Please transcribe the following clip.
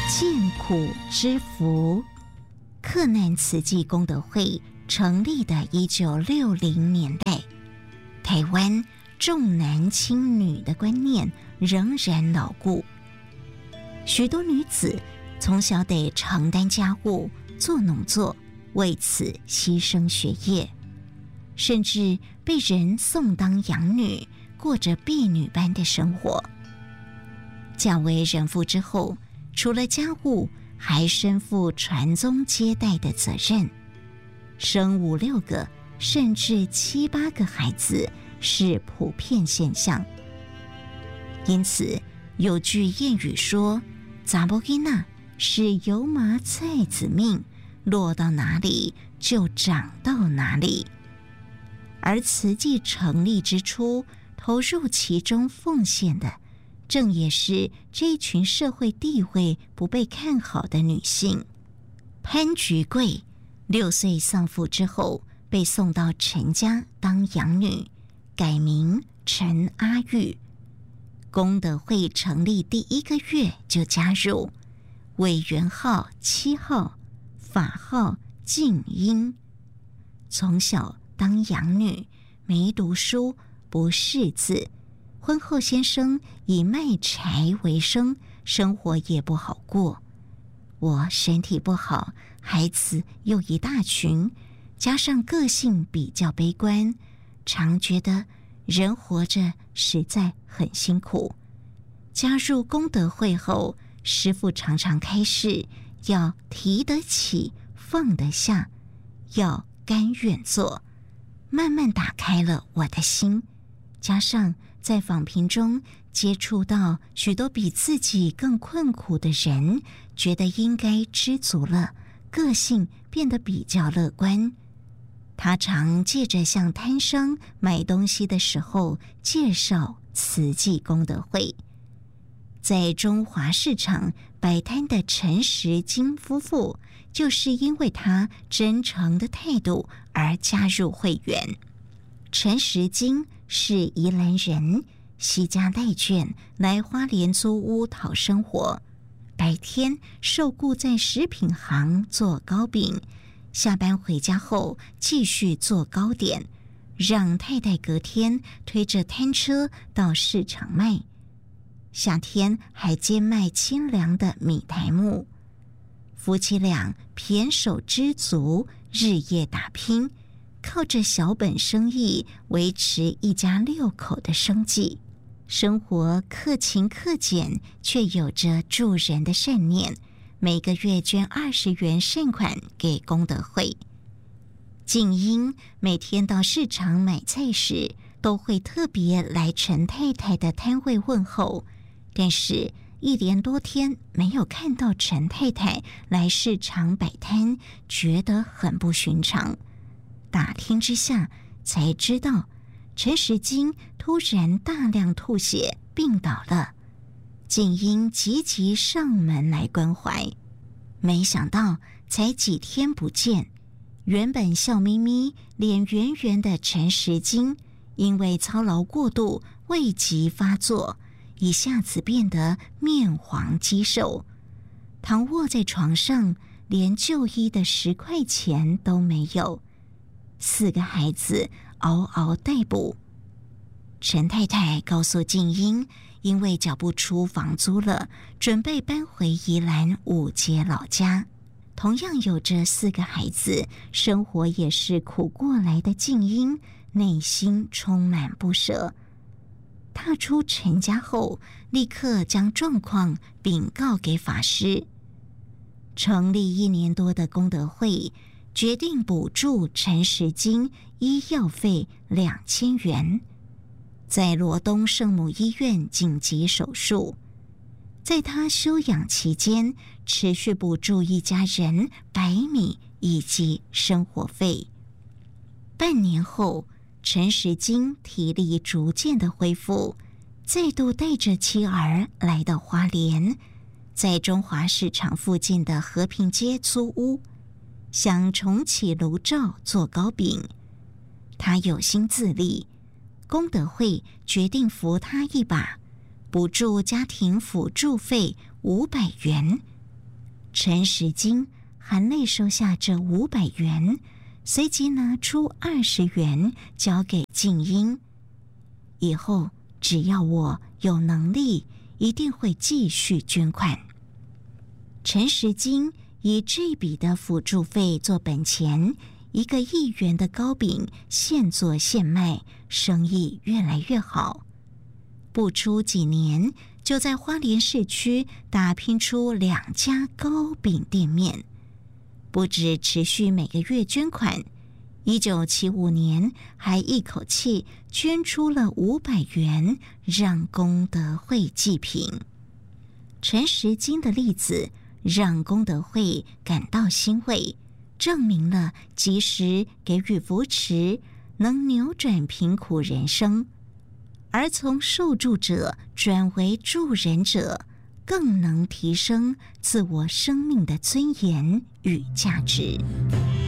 艰苦之福。克难慈济功德会成立的1960年代，台湾重男轻女的观念仍然牢固，许多女子从小得承担家务、做农作，为此牺牲学业，甚至被人送当养女，过着婢女般的生活。嫁为人妇之后，除了家务，还身负传宗接代的责任，生5、6个甚至7、8个孩子是普遍现象。因此有句谚语说，查某囡仔是油麻菜籽命，落到哪里就长到哪里。而慈济成立之初，投入其中奉献的，正也是这一群社会地位不被看好的女性。潘菊贵6岁丧父之后，被送到陈家当养女，改名陈阿玉。功德会成立第1个月就加入，委员号7号，法号静英。从小当养女，没读书，不识字，婚后先生以卖柴为生，生活也不好过。我身体不好，孩子又一大群，加上个性比较悲观，常觉得人活着实在很辛苦。加入功德会后，师父常常开示，要提得起，放得下，要甘愿做，慢慢打开了我的心。加上在访评中接触到许多比自己更困苦的人，觉得应该知足了，个性变得比较乐观。他常借着向摊商买东西的时候介绍慈济功德会。在中华市场摆摊的陈时金夫妇，就是因为他真诚的态度而加入会员。陈时金是宜兰人，惜家带眷来花莲租屋讨生活，白天受雇在食品行做糕饼，下班回家后继续做糕点，让太太隔天推着摊车到市场卖。夏天还兼卖清凉的米苔目。夫妻俩胼手知足，日夜打拼，靠着小本生意维持一家6口的生计，生活克勤克俭，却有着助人的善念，每个月捐20元善款给功德会。静英每天到市场买菜时，都会特别来陈太太的摊位问候，但是1连多天没有看到陈太太来市场摆摊，觉得很不寻常。打听之下才知道，陈时金突然大量吐血病倒了，静英急急上门来关怀，没想到才几天不见，原本笑眯眯脸圆圆的陈时金，因为操劳过度胃疾发作，一下子变得面黄肌瘦，躺卧在床上，连就医的10块钱都没有，4个孩子嗷嗷待哺。陈太太告诉静英，因为缴不出房租了，准备搬回宜兰五节老家。同样有着4个孩子，生活也是苦过来的静英，内心充满不舍。踏出陈家后，立刻将状况禀告给法师。成立1年多的功德会，决定补助陈时金医药费2000元，在罗东圣母医院紧急手术。在他休养期间，持续补助一家人白米以及生活费。半年后，陈时金体力逐渐的恢复，再度带着妻儿来到花莲，在中华市场附近的和平街租屋，想重启炉灶做糕饼。他有心自立，功德会决定扶他一把，补助家庭辅助费500元， 陈时金含泪收下这500元，随即拿出20元交给静英，以后只要我有能力，一定会继续捐款。陈时金以这笔的辅助费做本钱，1个1元的糕饼现做现卖，生意越来越好。不出几年，就在花莲市区打拼出2家糕饼店面，不止持续每个月捐款，1975年还一口气捐出了500元，让功德会祭品。陈时金的例子让功德会感到欣慰，证明了及时给予扶持能扭转贫苦人生，而从受助者转为助人者，更能提升自我生命的尊严与价值。